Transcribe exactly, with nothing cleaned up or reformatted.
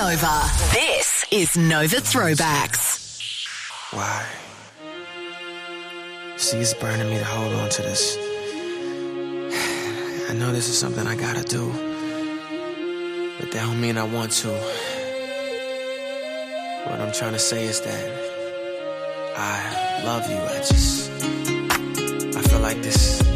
Nova. This is Nova Throwbacks. Why? See, it's burning me to hold on to this. I know this is something I gotta do, but that don't mean I want to. What I'm trying to say is that I love you. I just, I feel like this